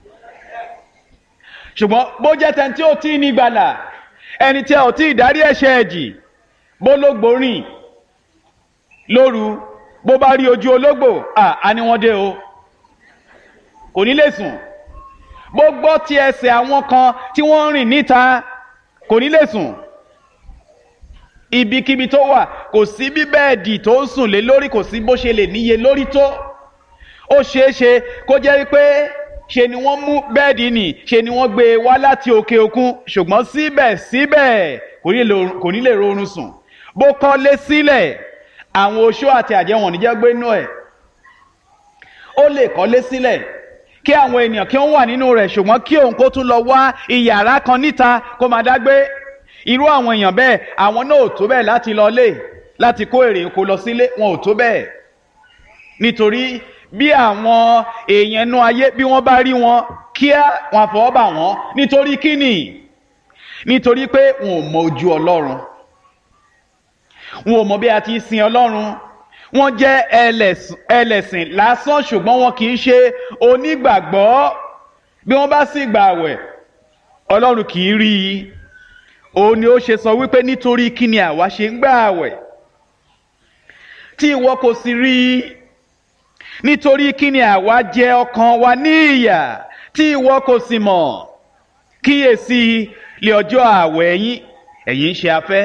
Ṣùgbọ́n bó jẹ́ tẹni tí ó tí ní ìgbàlà, ẹni tí a ò tí ìdárí ẹ̀ṣẹ̀ ẹ̀ jì, bó lógbò rìn lóru, bó bá rí ojú ológbò, à á ní wọ́n dé o, kò ní lè sùn. Bó gbọ́ ti ẹsẹ̀ àwọn kan tí wọ́n rìn níta, kò ní lè sùn. Ibikíbi tó wà, kò sí bí bẹ́ẹ̀dì tó ń sùn lé lórí, kò sí bó ṣe lè níye lórí tó. Ó ṣeéṣe kó jẹ́ wípé ṣe ni wọ́n mú bẹ́ẹ̀dì nì, ṣe ni wọ́n gbé wá láti òkè òkun, ṣùgbọ́n síbẹ̀síbẹ̀ kò ní lè rọrùn sùn. Bó kọ́lé sílẹ̀, àwọn oṣó àti àjẹ́ wọn ò ní jẹ́ gbé inú ẹ̀. Ó lè kọ́lé sílẹ̀ kí àwọn ènìyàn kí wọ́n wà nínú rẹ̀, ṣùgbọ́n kí òun kó tún lọ wá iyàrá kan níta kó máa dágbé. Irú àwọn èèyàn bẹ́ẹ̀, àwọn náà ò tó bẹ́ẹ̀ láti lọ lé, láti kó èrè oko lọ sílé, wọn ò tó bẹ́ẹ̀. Nítorí bí àwọn èèyàn inú ayé bí wọ́n bá rí wọn, kíá wọn fọwọ́ bà wọ́n. Nítorí kíni? Nítorí pé wọn ò mọ ojú Ọlọ́run, wọn ò mọ bí a ti sin Ọlọ́run. Wọ́n jẹ́ ẹlẹ́sìn lásán, ṣùgbọ́n wọn kì í ṣe onígbàgbọ́. Bí wọ́n bá sì gbààwẹ̀, Ọlọ́run kì í rí i. Òun ni ó ṣe sọ wípé nítorí kí ni àwa ṣe ń gbààwẹ̀ tí ìwọ kò sì rí i? Nítorí kí ni àwa jẹ ọkàn wa ní ìyà tí ìwọ kò sì mọ̀? Kíyèsí, lé ọjọ́ ààwẹ̀ yín ẹ̀yin ń ṣe afẹ́,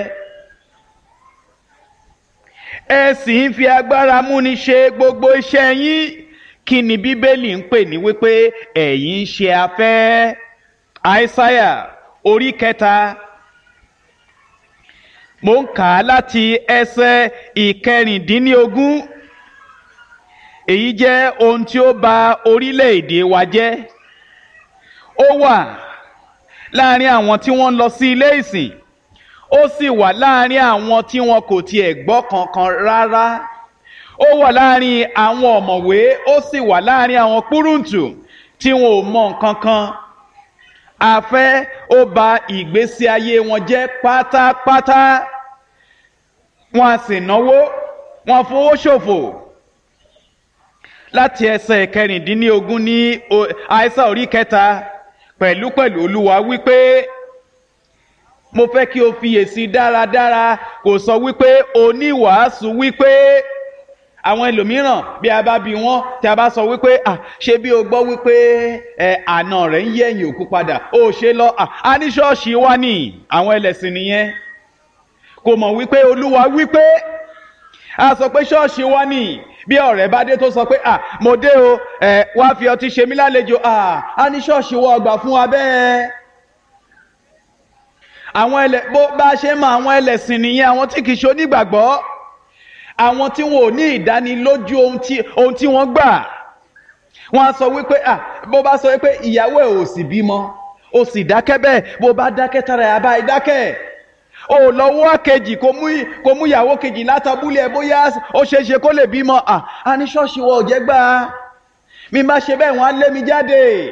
ẹ sì ń fi agbára múni ṣe gbogbo iṣẹ́ yín. Kí ni Bíbélì ń pè ní wípé ẹ̀yin ń ṣe afẹ́? Àìsáyà orí kẹta, mo ń kà á láti ẹsẹ̀ ìkẹrìndínlógún. Èyí jẹ́ ohun tí ó bà orílẹ̀-èdè wa jẹ́. Ó wà láàrin àwọn tí wọ́n ń lọ sí ilé ìsìn, ó sì wà láàrin àwọn tí wọn kò tiẹ̀ gbọ́ kankan rárá. Ó wà láàrin àwọn ọ̀mọ̀wé, ó sì wà láàrin àwọn púrùǹtù tí wọn ò mọ nǹkan kan. Afẹ́ ó bà ìgbésí ayé wọn jẹ́ pátápátá. Wọ́n á sì náwó, wọ́n fowó ṣòfò. Láti ẹsẹ̀ kẹrìndínlógún ní Àìsáyà orí kẹta, pẹ̀lúpẹ̀lú Olúwa wípé, mo fẹ́ kí o fiyèsí dáradára, kò sọ wípé oníwàásù wípé. Àwọn ẹlòmíràn bí a bá bi wọ́n, tí a bá sọ wípé à ṣe bí o gbọ́ wípé ẹ àna rẹ̀ ń yẹ̀yìn òkú padà, ó ṣe lọ à ní ṣọ́ọ̀ṣì wá ní. Àwọn ẹlẹ́sìn nìyẹn, kò mọ̀ wípé Olúwa wípé. A sọ pé ṣọ́ọ̀ṣì wá ní. Bí ọ̀rẹ́ bá dé tó sọ pé à mo dé o, ẹ wá fi ọtí ṣe mí lálejò, à á ní ṣọ́ọ̀ṣì wọ ọgbà fún wa bẹ́ẹ̀. Àwọn ẹlẹ bó bá ṣe mọ àwọn ẹlẹ́sìn nìyẹn, àwọn tí kì í ṣe onígbàgbọ́, àwọn tí wọn ò ní ìdánilójú ohun tí ohun tí wọ́n gbà. Wọ́n á sọ wípé à bó bá sọ wípé ìyàwó ẹ̀ ò sì bímọ, ó sì dákẹ́ bẹ́ẹ̀, bó bá dákẹ́ tara ẹ̀ àbá ìdákẹ́. Ó lọ wá kejì kó mú kó mú ìyàwó kejì látàbúlé ẹ̀ bóyá ó ṣeé ṣe kó lè bímọ. À á ní ṣọ́ọ̀ṣì wọ ò jẹ́ gbà. Mi má ṣe bẹ́ẹ̀, wọ́n á lé mi jáde.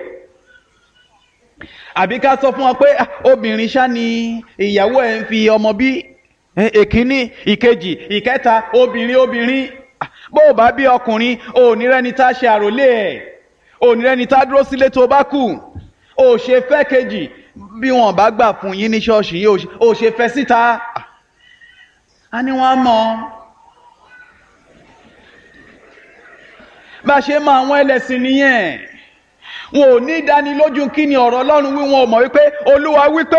Àbí ká sọ fún wọn pé obìnrin ṣá ni ìyàwó ẹ̀ ń fi ọmọ bí. Èkíní, ìkejì, ìkẹta, obìnrin obìnrin. Bó o bá bí ọkùnrin, ò ní rẹ́ni tá ṣe àròlé ẹ̀, ò ní rẹ́ni tá dúró sílé tó bá kù. Ó ṣe fẹ́ kejì, bí wọn bá gbà fún yín ní ṣọ́ọ̀ṣì yìí, ó ṣe fẹ́ síta. A ní wọ́n mọ̀. Bá ṣe mọ àwọn ẹlẹ́sìn nìyẹn. Wọn ò ní ìdánilójú kí ni ọ̀rọ̀ Ọlọ́run wí, wọn ò mọ̀ wípé Olúwa wípé.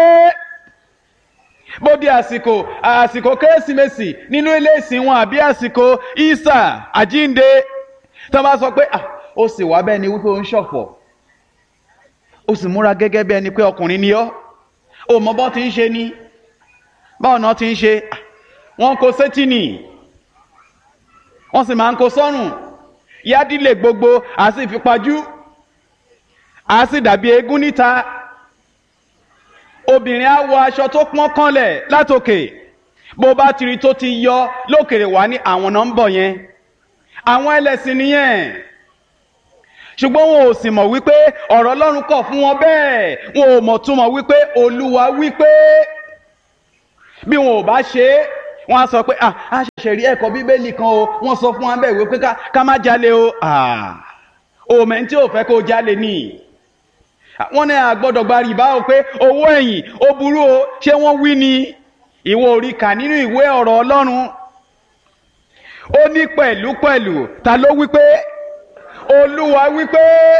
Bóde àsìkò àsìkò Kérésìmesì nínú ilé ìsìn wọn, àbí àsìkò Easter àjínde, tó bá sọ pé à ó sì wá bẹ́ẹ̀ ni wípé ó ń ṣọ̀fọ̀, ó sì múra gẹ́gẹ́ bí ẹni pé ọkùnrin ni ọ́, ó mọ bọ́ ti ń ṣe ni, báwọn náà ti ń ṣe, wọ́n kó sétí nì, wọ́n sì máa ń kó sọ́rùn, yádìlẹ̀ gbogbo, à sì fi pajú, à sì dàbí eégún níta. Ó obìnrin á wọ aṣọ tó pọ́n kànlẹ̀ látòkè, bó bá ti rí tó ti yọ lókèrè wá ní àwọn náà ń bọ̀ yẹn, àwọn ẹlẹ́sìn nìyẹn. Ṣùgbọ́n wọn ò sì mọ̀ wípé ọ̀rọ̀ Ọlọ́run kọ̀ fún wọn bẹ́ẹ̀, wọn ò mọ̀ túmọ̀ wípé Olúwa wípé bí wọn ò bá ṣe é wọ́n á sọ pé ah a ṣẹ̀ṣẹ̀ rí ẹ̀kọ́ Bíbélì kan o, wọ́n sọ fún wa bẹ́ẹ̀ wípé ká má jalè o. ah òmẹ́ tí ò fẹ́ kó jalè ní wọ́n ní àgbọ́dọ̀ gba rìbá o, pé owó ẹ̀yìn ó burú o, ṣé wọ́n wí ni? Ìwọ ò rí kà nínú ìwé ọ̀rọ̀ Ọlọ́run. Ó ní pẹ̀lú pẹ̀lú ta ló wípé? Olúwa wípé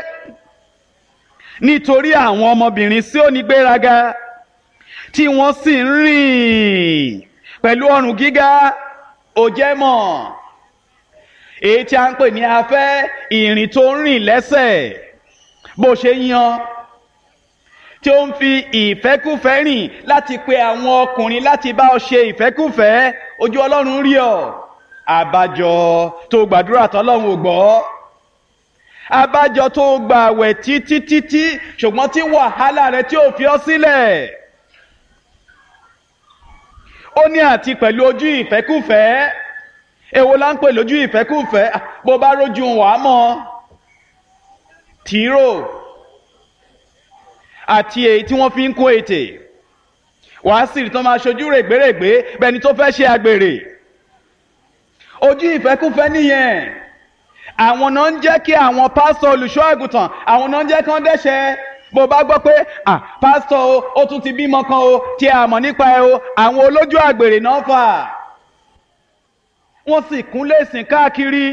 nítorí àwọn ọmọbìnrin Síónì gbéraga tí wọ́n sì ń rìn pẹ̀lú ọrùn gíga, ó jẹ́ mọ̀ èyí tí a ń pè ní afẹ́, ìrìn tó ń rìn lẹ́sẹ̀ bó ṣe yan, tí ó ń fi ìfẹ́kúfẹ́ rìn láti pe àwọn ọkùnrin láti bá ọ ṣe ìfẹ́kúfẹ́. Ojú Ọlọ́run rí ọ, àbájọ tó gbàdúrà tọ́lọ́run ò gbọ́, àbájọ tó gbààwẹ̀ títí títí ṣùgbọ́n tí wàhálà rẹ tí ò fi ọ́ sílẹ̀. Ó ní àti pẹ̀lú ojú ìfẹ́kúfẹ́. Èwo la ń pè lójú ìfẹ́kúfẹ́? Bó bá rójú wàá mọ̀ tìró àti èyí tí wọ́n fi ń kó ètè, wàá sì rí tán máa ṣojú règbèrègbè bẹni tó fẹ́ ṣe àgbèrè. Ojú ìfẹ́kúfẹ́ nìyẹn. Àwọn náà ń jẹ́ kí àwọn pásítọ̀ olùṣọ́ àgùntàn, àwọn náà ń jẹ́ kán dẹ́ṣẹ̀. Bó bá gbọ́ pé ah pásítọ̀ o ó tún ti bímọ kan o tí a mọ̀ nípa ẹ o, àwọn olójú àgbèrè náà fà, wọ́n sì kúnlé ìsìn káàkiri.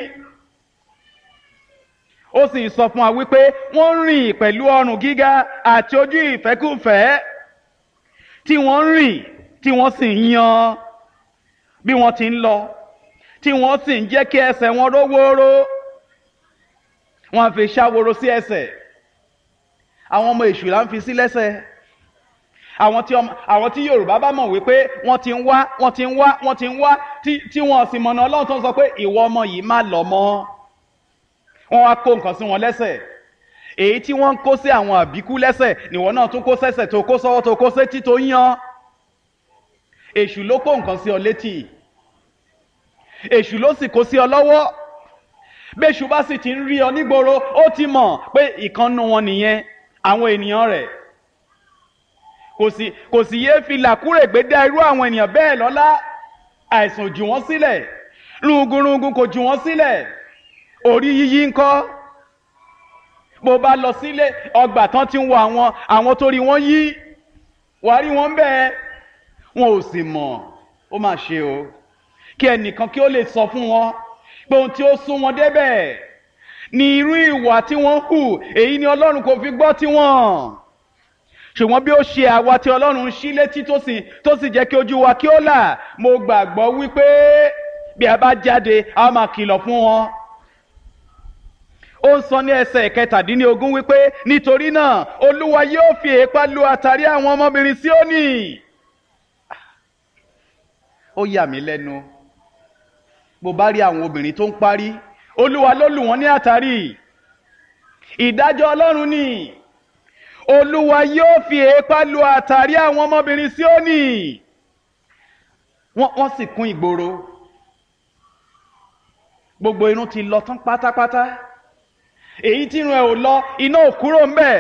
Ó sì sọ fún wa wípé wọ́n rìn pẹ̀lú ọrùn gíga àti ojú ìfẹ́kúfẹ́, tí wọ́n rìn tí wọ́n sì ń yan bí wọ́n ti ń lọ, tí wọ́n sì ń jẹ́ kí ẹsẹ̀ wọn ró wóró. Wọ́n fi ṣàwòrò sí ẹsẹ̀. Àwọn ọmọ èṣù là ń fi sí lẹ́sẹ̀. Àwọn tí àwọn tí Yorùbá bá mọ̀ wípé wọ́n ti ń wá wọ́n ti ń wá wọ́n ti ń wá tí wọ́n sì mọ̀nà Ọlọ́run tó ń sọ pé ìwọ ọmọ yìí má lọ mọ́. Wọ́n wá kó nǹkan sí wọn lẹ́sẹ̀. Èyí tí wọ́n ń kó sí àwọn àbíkú lẹ́sẹ̀ nìwọ náà tún kó sẹ́sẹ̀ tó kó sọ́wọ́ tó kó sétí tó yan. Èṣù ló kó nǹkan sí ọ létí, èṣù ló sì kó sí ọ lọ́wọ́. Béṣù bá sì ti ń rí ọ nígboro, ó ti mọ̀ pé ìkànnù wọn nìyẹn, àwọn ènìyàn rẹ̀. Kò sì kò sì yéé fi làkúrègbé dá irú àwọn ènìyàn bẹ́ẹ̀ lọ́lá. Àìsàn jù wọ́n sílẹ̀, rúgurùngun kò jù wọ́n sílẹ̀. Orí yíyí ńkọ́? Bó bá lọ sílé ọgbà tán ti ń wo àwọn àwọn tó rí wọ́n yí, wàá rí wọn bẹ́ẹ̀, wọn ò sì mọ̀. Ó mà ṣe o, kí ẹnìkan kí ó lè sọ fún wọn pé ohun tí ó sún wọn débẹ̀ ni irú ìwà tí wọ́n hù, èyí ni Ọlọ́run kò fi gbọ́ tiwọn. Ṣùgbọ́n bí ó ṣe àwa tí Ọlọ́run ṣí létí tó sì tó sì jẹ́ kí ojú wa kí ó là, mo gbàgbọ́ wípé bí a bá jáde a máa kìlọ̀ fún wọn. Ó ń sọ ní ẹsẹ̀ kẹtàdínlógún wípé nítorí náà Olúwa yóò fi èépá lu àtàrí àwọn ọmọbìnrin Síónì. Ó yà mí lẹ́nu. Bó bá rí àwọn obìnrin tó ń parí, Olúwa ló lù wọ́n ní àtàrí. Ìdájọ́ Ọlọ́run ni. Olúwa yóò fi èépá lu àtàrí àwọn ọmọbìnrin Síónì. Wọ́n wọ́n sì kún ìgboro. Gbogbo irun ti lọ tán pátápátá. Èyí tí irun ẹ̀ ò lọ, iná ò kúrò ńbẹ̀.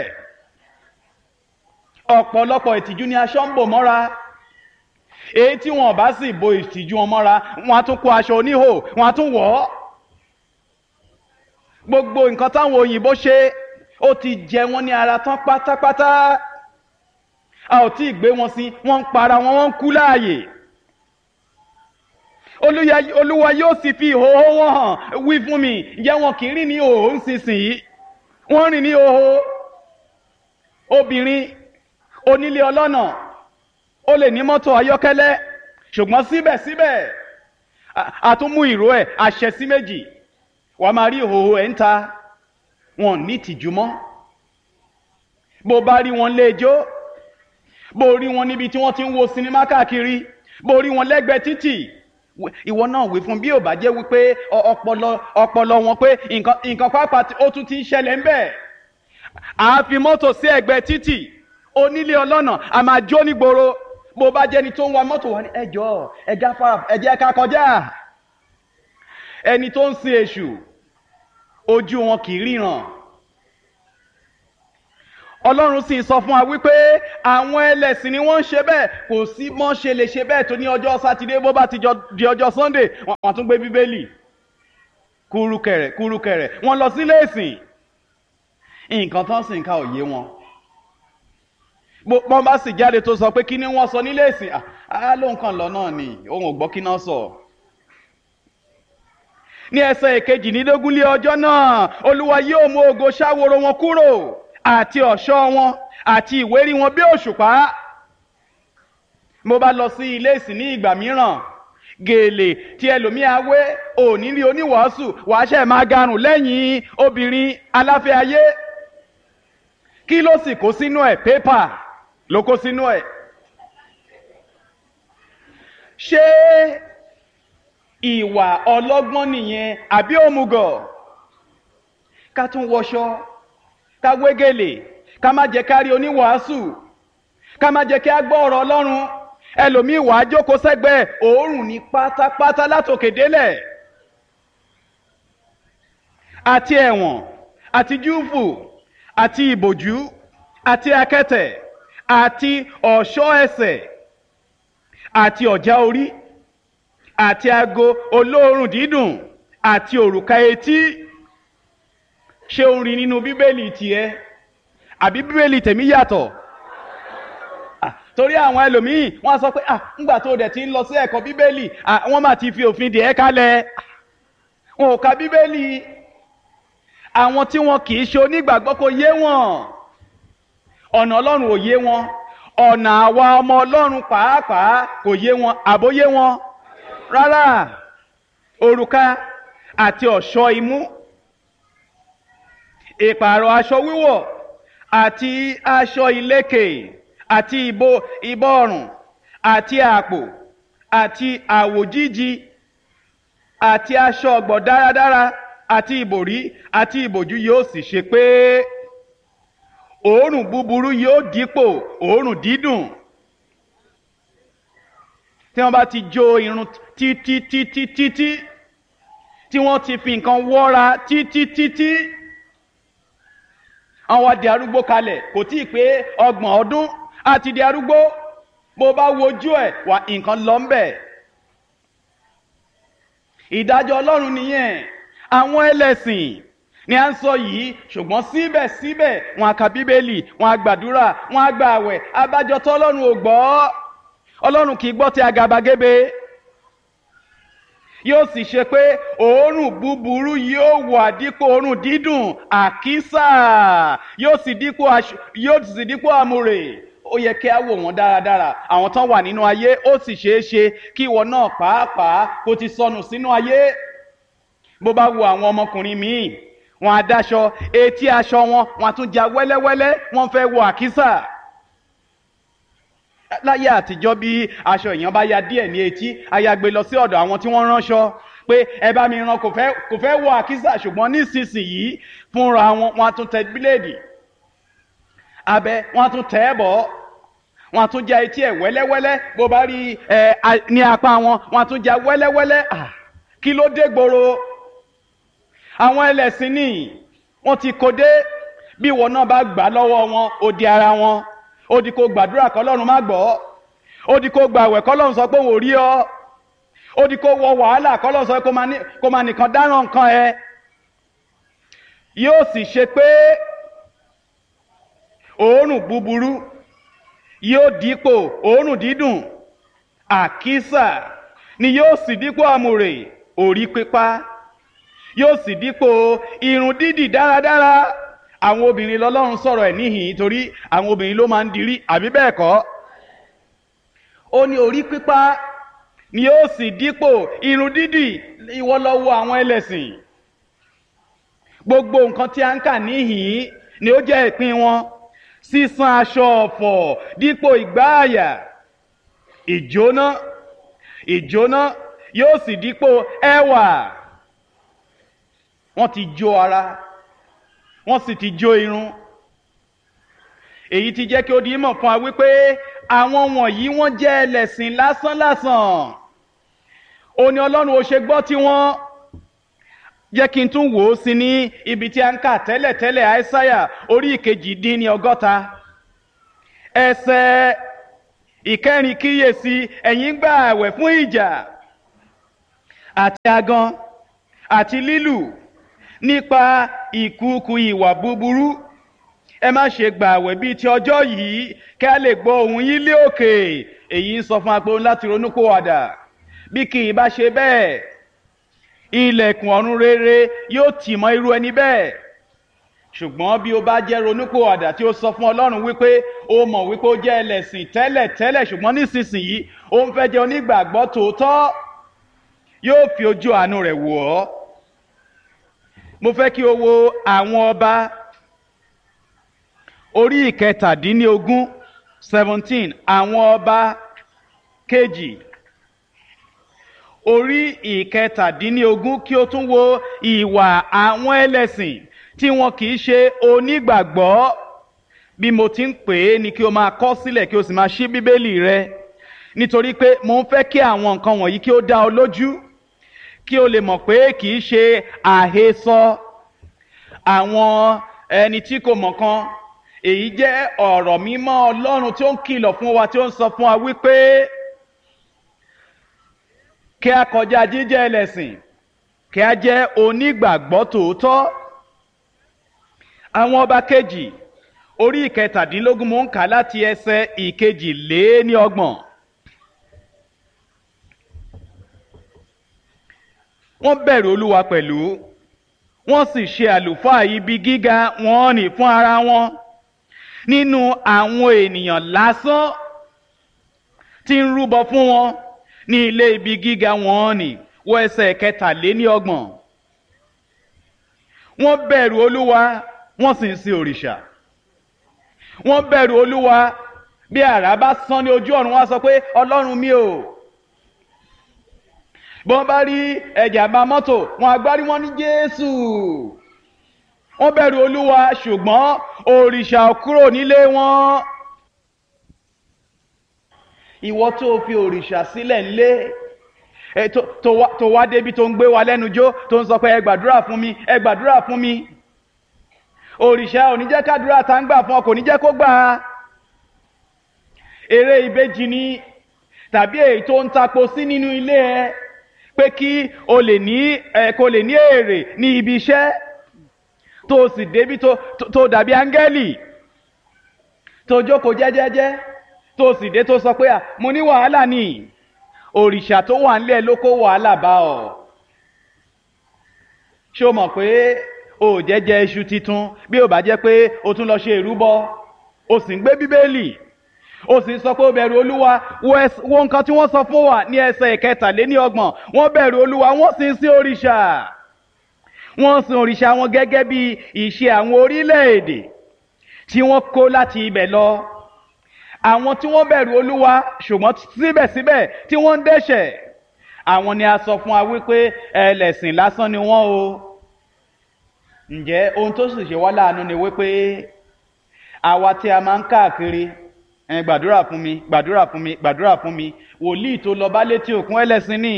Ọ̀pọ̀lọpọ̀ ìtìjú ni aṣọ ń bò mọ́ra. Èyí tí wọn bá sì bo ìtìjú wọn mọ́ra, wọn á tún kó aṣọ oníhò, wọn á tún wọ̀ ọ́. Gbogbo nǹkan táwọn òyìnbó ṣe, ó ti jẹ wọ́n ní ara tán pátápátá. A ò tí ì gbé wọn sí, wọ́n ń para wọn, wọ́n ń kú láàyè. Olúwa yóò sì fi ìhòòhò wọn hàn. Wí fún mi, ǹjẹ́ wọn kì í rìn ní ìhòòhò nísinsìnyí? Wọ́n rìn ní ìhòòhò. Obìnrin onílé ọlọ́nà, ó lè ní mọ́tò ayọ́kẹ́lẹ́, ṣùgbọ́n síbẹ̀síbẹ̀ a tún mú ìró ẹ̀ àṣẹ sí méjì. Wà á máa rí ìhòòhò ẹ̀ ń ta. Wọn ní ìtìjú mọ́. Bó bá rí wọn lé ijó, bó rí wọn níbi tí wọ́n ti ń wo sinimá káàkiri, bó rí wọn lẹ́gbẹ̀ẹ́ títì, ìwọ náà wí fún bí ò bá jẹ́ wípé ọpọlọ ọpọlọ wọn pé nǹkan nǹkan pápá ó tún ti ń ṣẹlẹ̀ ńbẹ̀. À á fi mọ́tò sí ẹ̀gbẹ́ títì, onílé ọlọ́nà a máa jó nígboro. Bó bá jẹ́ni tó ń wa mọ́tò wá ní ẹ jọ̀ọ́ ẹ gáfárà ẹ jẹ́ ká kọjá. Ẹni tó ń sin èṣù ojú wọn kì í ríran. Ọlọ́run sì sọ fún wa wípé àwọn ẹlẹ́sìn ni wọ́n ń ṣe bẹ́ẹ̀, kò sí mọ́ ṣe lè ṣe bẹ́ẹ̀ tó ní ọjọ́ sátidé bó bá ti di ọjọ́ sunday wọ́n tún gbé bíbélì kúrúkẹrẹ kúrúkẹrẹ wọ́n lọ sílé ìsìn. Nǹkan tán sì ń ka òye wọn. Wọ́n bá sì jáde tó sọ pé kí ni wọ́n sọ nílé ìsìn, á ló nǹkan lọ náà ni òun ò gbọ́ kí náà sọ. Ní ẹsẹ̀ ìkejìlélógún lé ọjọ́ náà Olúwa yóò mú ògo ṣáworo wọn kúrò àti ọ̀ṣọ́ wọn àti ìwérí wọn bí òṣùpá. Mo bá lọ sí ilé ìsìn ní ìgbà mìíràn, gèlè tí ẹlòmíà wé òní rí oníwàásù wàá ṣe máa garùn lẹ́yìn obìnrin aláfẹ́ ayé. Kí ló sì kó sínú ẹ̀? Pépà ló kó sínú ẹ̀. Ṣé ìwà ọlọ́gbọ́n nìyẹn àbí òmùgọ̀? Ká tún wọṣọ, ká wé gèlè, ká má jẹ́ ká rí oníwàásù, ká má jẹ́ kí á gbọ́ ọ̀rọ̀ Ọlọ́run. Ẹlòmíì wàá jókòó sẹ́gbẹ̀ẹ́ òórùn ní pátápátá látòkè délẹ̀. Àti ẹ̀wọ̀n àti júùfù àti ìbòjú àti akẹ́tẹ̀ àti ọ̀ṣọ́ ẹsẹ̀ àti ọ̀já orí àti ago olóòórùn dídùn àti òrùka etí. Ṣé o rí nínú bíbélì tiẹ̀ àbí bíbélì tèmi yàtọ̀? Torí àwọn ẹlòmíì wọ́n sọ pé ah ńgbà tó dẹ̀ ti ń lọ sí ẹ̀kọ́ bíbélì wọ́n máa ti fi òfin dè ẹ́ kalẹ̀. Wọn ò ka bíbélì. Àwọn tí wọn kì í ṣe onígbàgbọ́ kò yé wọn. Ọ̀nà Ọlọ́run ò yé wọn. Ọ̀nà àwa ọmọ Ọlọ́run pàápàá kò yé wọn. Àbó yé wọn? Rárá. Òrùka àti ọ̀ṣọ́ imú, ìpààrọ̀ aṣọ wíwọ̀ àti aṣọ ìlékè àti ìbò ìbọ̀rùn àti àpò àti àwòjíji àti aṣọ ọ̀gbọ̀ dáradára àti ìbòrí àti ìbòjú yóò sì ṣe pé òórùn búburú yóò dípò òórùn dídùn. Tí wọ́n bá ti jó irun títí títí títí tí wọ́n ti fi nǹkan wọ́ra títí títí àwọn á di arúgbó kalẹ̀, kò tí ì pé ọgbọ̀n ọdún àti di arúgbó. Bó bá wojú ẹ̀ wà nǹkan lọ ń bẹ̀. Ìdájọ́ Ọlọ́run nìyẹn. Àwọn ẹlẹ́sìn ni à ń sọ yìí, ṣùgbọ́n síbẹ̀síbẹ̀ wọn á ka bíbélì, wọn á gbàdúrà, wọn á gba àwẹ̀. Abájọ tó Ọlọ́run ò gbọ́. Ọlọ́run kì í gbọ́ ti àgàbàgebè. Yóò sì ṣe pé òórùn búburú yóò wà dípò òórùn dídùn, àkísà yóò sì dípò yóò sì dípò àmùrè. Ó yẹ kí á wò wọ́n dáradára. Àwọn tán wà nínú ayé, ó sì ṣeé ṣe kí ìwọ náà pàápàá kó ti sọnù sínú ayé. Bó bá wo àwọn ọmọkùnrin míì, wọn á dáṣọ, etí aṣọ wọn wọn á tún já wẹ́lẹ́wẹ́lẹ́, wọ́n fẹ́ wọ àkísà. Láyé àtijọ́ bí aṣọ èèyàn bá ya díẹ̀ ní etí, a ya gbé lọ sí ọ̀dọ̀ àwọn tí wọ́n ránṣọ pé ẹ bá mi rán, kò fẹ́ kò fẹ́ wọ àkísà. Ṣùgbọ́n nísinsìnyí fúnra wọn wọn á tún tẹ bíléèdì abẹ, wọn á tún tẹ̀ ẹ́ bọ̀, wọn á tún já etí ẹ̀ wẹ́lẹ́wẹ́lẹ́. Bó bá rí ẹ ní apá wọn wọn á tún já wẹ́lẹ́wẹ́lẹ́. Kí ló dé gbòòrò? Àwọn ẹlẹ́sìn ní wọ́n ti kó dé. Bí ìwọ náà bá gbà lọ́wọ́ wọn, ó di ara wọn. Ó di kó gbàdúrà kọ́lọ́run má gbọ́. Ó di kó gbàwẹ̀ kọ́lọ́run sọ pé òun ò rí ọ. Ó di kó wọ wàhálà kọ́lọ́run sọ pé kó máa nìkan dáràn nǹkan ẹ. Yóò sì ṣe pé òórùn búburú yóò dípò òórùn dídùn, àkísà ni yóò sì dípò àmùrè, orí pípá yóò sì dípò irun dídì dáradára. Àwọn obìnrin lọ́lọ́run sọ̀rọ̀ ẹ̀ níhìn torí àwọn obìnrin ló máa ń dirí, àbí bẹ́ẹ̀ kọ́? Ó ní orí pípá ni yóò sì dípò irun dídì. Ìwọ lọ wo àwọn ẹlẹ́sìn, gbogbo nǹkan tí a ń kà níhìn ni ó jẹ́ ìpín wọn. Sísan aṣọ ọ̀fọ̀ dípò ìgbáàyà, ìjóná ìjóná yóò sì dípò ẹwà. Wọ́n ti jó ara, wọ́n sì ti jó irun. èyí ti jẹ́ kí ó di mọ̀ fún wa wípé àwọn wọ̀nyí wọ́n jẹ́ ẹlẹ́sìn lásánlásán. ó ní Ọlọ́run ò ṣe gbọ́ tiwọn. jẹ́ kí n tún wò ó sí ní ibi tí a ń kà tẹ́lẹ̀tẹ́lẹ̀ Àìsáyà orí ìkejì dín ní ọgọ́ta ẹsẹ̀ ìkẹrin, kíyèsí ẹ̀yin gbà àwẹ̀ fún ìjà àti agan àti lílù nípa ìkùukù ìwà búburú. ẹ má ṣe gbà àwẹ̀ bíi ti ọjọ́ yìí kí a lè gbọ́ ohùn yín lé òkè. èyí ń sọ fún apò láti ronúpìwàdà. bí kì í bá ṣe bẹ́ẹ̀, ilẹ̀kùn ọ̀run rere yóò tì mọ́ irú ẹni bẹ́ẹ̀. ṣùgbọ́n bí o bá jẹ́ ronúpìwàdà tí ó sọ fún Ọlọ́run wípé ó mọ̀ wípé ó jẹ́ ẹlẹ́sìn tẹ́lẹ̀ tẹ́lẹ̀ ṣùgbọ́n nísinsìnyí ó ń fẹ́ jẹ́ onígbàgbọ́ tòótọ́, yóò fi ojú àánú rẹ̀ wò ọ́. mo fẹ́ kí o wo àwọn ọba orí ìkẹtàdínlógún seventeen, àwọn ọba kejì orí ìkẹtàdínlógún, kí o tún wo ìwà àwọn ẹlẹ́sìn tí wọn kì í ṣe onígbàgbọ́. bí mo ti ń pè é ni kí o máa kọ sílẹ̀ kí o sì máa ṣí bíbélì rẹ, nítorí pé mo ń fẹ́ kí àwọn nǹkan wọ̀nyí kí ó dá ọ lójú, kí o lè mọ̀ pé kì í ṣe àhesọ àwọn ẹni tí kò mọ̀ kan. èyí jẹ́ ọ̀rọ̀ mímọ́ Ọlọ́run tí ó ń kìlọ̀ fún wa, tí ó ń sọ fún wa wípé kí a kọjá jíjẹ́ ẹlẹ́sìn, kí a jẹ́ onígbàgbọ́ tòótọ́. àwọn ọba kejì orí ìkẹtàdínlógún, mo ń kà láti ẹsẹ̀ ìkejì lé ní ọgbọ̀n. wọ́n bẹ̀rù Olúwa pẹ̀lú, wọ́n sì ṣe àlùfáà ibi gíga wọn nì fún ara wọn nínú àwọn ènìyàn lásán tí ń rúbọ fún wọn ní ilé ibi gíga wọn nì. wọ ẹsẹ̀ kẹtàléní ọgbọ̀n. wọ́n bẹ̀rù Olúwa, wọ́n sì ń sin òrìṣà. wọ́n bẹ̀rù Olúwa, bí àrá bá sán ní ojú ọ̀run wọ́n á sọ pé Ọlọ́run mi ò. bọ́n bá rí ẹ̀jàmbá mọ́tò wọn agbárí wọn ní Jésù. wọ́n bẹ̀rù Olúwa, ṣùgbọ́n òrìṣà ò kúrò nílé wọn. ìwọ tó fi òrìṣà sílẹ̀ ńlé, tó wá débi tó ń gbé wa lẹ́nu jó, tó ń sọ pé ẹ gbàdúrà fún mi, ẹ gbàdúrà fún mi. òrìṣà ò ní jẹ́ kádúrà tá ń gbà fún ọ, kò ní jẹ́ kó gbà á. eré ìbejì ni tàbí èyí tó ń tapo sí nínú ilé ẹ pé kí o lè ní ẹ kó lè ní èrè ní ibi iṣẹ́, tó o sì débi tó tó dàbí áńgẹ́lì, tó jókòó jẹ́jẹ́jẹ́, tó o sì dé tó sọ pé à mo ní wàhálà ni. òrìṣà tó wà nílẹ̀ ló kó wàhálà bá ọ. ṣé o mọ̀ pé o ò jẹ́jẹ́ iṣu titun bí o bá jẹ́ pé o tún lọ ṣe ìrúbọ, o sì ń gbé bíbélì, o sì sọ pé o bẹ̀rù Olúwa. wo nǹkan tí wọ́n sọ fún wa ní ẹsẹ̀ ìkẹtàléní ọgbọ̀n. wọ́n bẹ̀rù Olúwa, wọ́n sì ń sin òrìṣà. wọ́n sin òrìṣà wọn gẹ́gẹ́ bí ìṣe àwọn orílẹ̀-èdè tí wọ́n kó láti ibẹ̀ lọ. àwọn tí wọ́n bẹ̀rù Olúwa ṣùgbọ́n síbẹ̀síbẹ̀ tí wọ́n ń dẹ́ṣẹ̀, àwọn ni a sọ fún wa wípé ẹlẹ́sìn lásán ni wọ́n o. ǹjẹ́ ohun tó sì ṣe wá láàánú ni wípé àwa tí a máa ń káàkiri ẹ gbàdúrà fún mi, gbàdúrà fún mi, gbàdúrà fún mi, wòlíì tó lọ bá létí òkun ẹlẹ́sìn ni.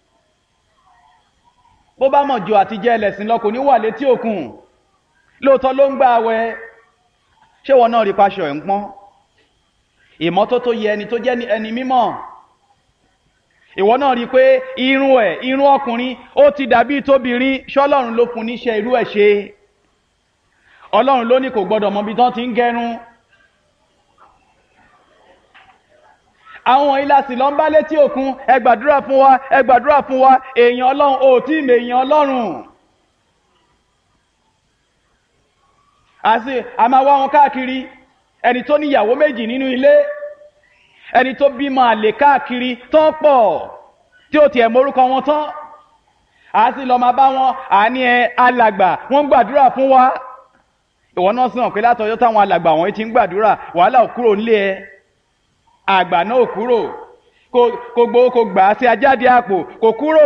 bó bá mọ̀ jù àti jẹ́ ẹlẹ́sìn lọ kò ní wà létí òkun. lóòótọ́ ló ń gbà àwẹ̀, ṣé wọn náà rí paṣọ ẹ̀ ń pọ́n? ìmọ́tótó yẹ ẹni tó jẹ́ ẹni mímọ́. ìwọ náà rí pé irun ẹ̀, irun ọkùnrin ó ti dàbí tóbìnrin. ṣọ́lọ́run ló fún níṣẹ́ irú ẹ̀ ṣe? Ọlọ́run ló ní kò gbọdọ̀ mọ ibi tán ti ń gẹrun. àwọn ilá sì lọ ń bá létí òkun, ẹ gbàdúrà fún wa, ẹ gbàdúrà fún wa. èèyàn Ọlọ́run ò tí ì mèèyàn Ọlọ́run. àti a máa wá wọn káàkiri, ẹni tó níyàwó méjì nínú ilé, ẹni tó bímọ àlè káàkiri tán pọ̀ tí ó tiẹ̀ mórúkọ wọn tán. a sì lọ máa bá wọn, à ní ẹ alàgbà wọ́n ń gbàdúrà fún wa. ìwọ náà sì hàn pé látọjọ́ táwọn alàgbà wọ̀nyí ti ń gbàdúrà, wàhálà ò kúrò nílé ẹ. àgbà náà ò kúrò, kò gbowó kò gbà á sí ajáde àpò, kò kúrò.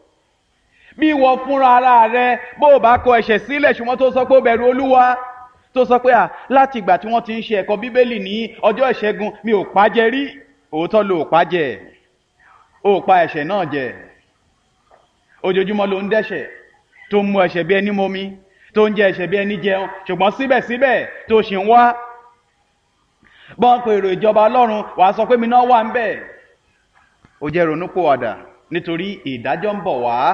bí ìwọ fúnra ara rẹ bó o bá kọ ẹ̀ṣẹ̀ sílẹ̀ ṣùgbọ́n tó sọ pé ó bẹ̀rù Olúwa, tó sọ pé à láti ìgbà tí wọ́n ti ń ṣe ẹ̀kọ́ bíbélì ní ọjọ́ ìṣẹ́gun mi ò pàjẹ́ rí, òótọ́ ló ò pàjẹ́, ó pa ẹ̀ṣẹ̀ náà jẹ, ojoojúmọ́ ló ń dẹ́ṣẹ̀, tó ń mu ẹ̀ṣẹ̀ bí ẹni momi, tó ń jẹ ẹ̀ṣẹ̀ bí ẹni jẹun, ṣùgbọ́n síbẹ̀síbẹ̀ tó ṣì ń wá. bọ́n pe èrò ìjọba ọlọ́run wàá sọ pé mi náà wà ń bẹ̀. ó jẹ́ ronúpìwàdà nítorí ìdájọ́ ń bọ̀ wá.